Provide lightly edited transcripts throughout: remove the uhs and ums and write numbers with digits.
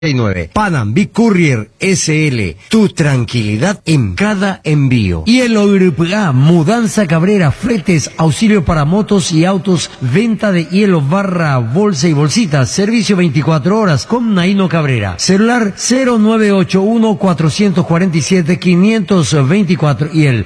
Panam Big Courier SL, tu tranquilidad en cada envío. Y el OIRPA, Mudanza Cabrera, fletes, auxilio para motos y autos, venta de hielo, barra, bolsa y bolsitas, servicio 24 horas con Naino Cabrera. Celular 0981-447-524 y el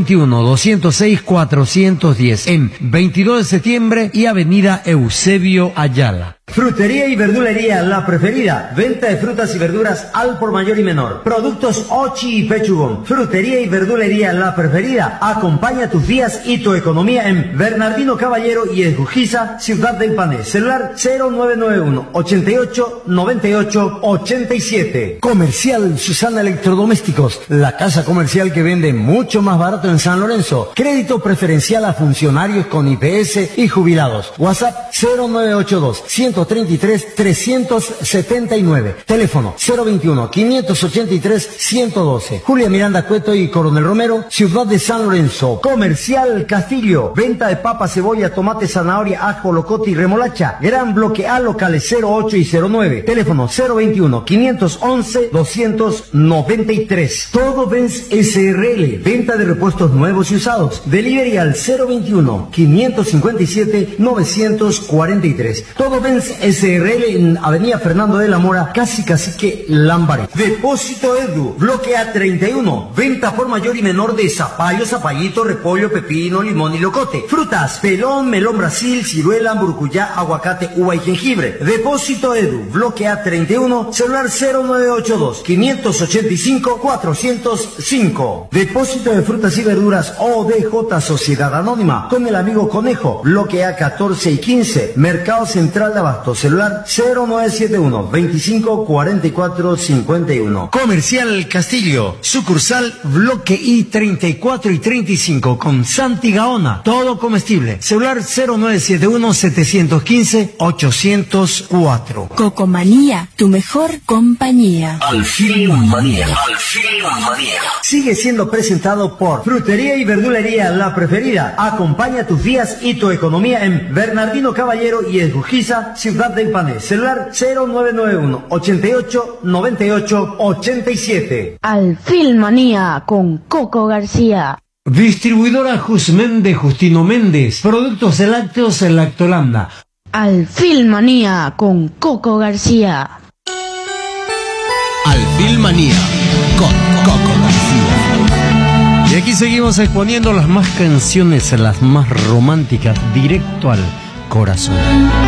021-206-410 en 22 de septiembre y Avenida Eusebio Ayala. Frutería y verdulería La Preferida. Venta de frutas y verduras al por mayor y menor. Productos Ochi y Pechugón. Frutería y verdulería La Preferida. Acompaña tus días y tu economía en Bernardino Caballero y Esgujiza, Ciudad del Pané. Celular 0991-88-98-87. Comercial Susana Electrodomésticos. La casa comercial que vende mucho más barato en San Lorenzo. Crédito preferencial a funcionarios con IPS y jubilados. WhatsApp 0982 133-379. Teléfono 021-583-112. Julia Miranda Cueto y Coronel Romero, Ciudad de San Lorenzo. Comercial Castillo. Venta de papa, cebolla, tomate, zanahoria, ajo, locote y remolacha. Gran bloque A, locales 08 y 09. Teléfono 021-511-293. Todo Benz SRL. Venta de repuestos nuevos y usados. Delivery al 021-557-943. Todo Benz SRL en Avenida Fernando de la Mora, casi Cacique Lambaré. Depósito Edu, bloque A31, venta por mayor y menor de zapallo, zapallito, repollo, pepino, limón y locote. Frutas, pelón, melón Brasil, ciruela, burucuyá, aguacate, uva y jengibre. Depósito Edu, bloque A31, celular 0982-585-405. Depósito de frutas y verduras ODJ Sociedad Anónima, con el amigo Conejo, bloque A14 y 15, Mercado Central de Abasto, celular 0971-254451. Comercial Castillo, sucursal bloque I34 y 35 con Santi Gaona, todo comestible. Celular 0971-715-804. Cocomanía, tu mejor compañía. Alfilmanía. Sigue siendo presentado por Frutería y Verdulería La Preferida. Acompaña tus días y tu economía en Bernardino Caballero y Esgujiza, Ciudad del Pané. Celular 0991-88-98-87. Alfilmanía con Coco García. Distribuidora Jusmen de Justino Méndez. Productos lácteos en Lactolanda. Alfilmanía con Coco García. Alfilmanía con Coco García. Y aquí seguimos exponiendo las más canciones, las más románticas, directo al corazón.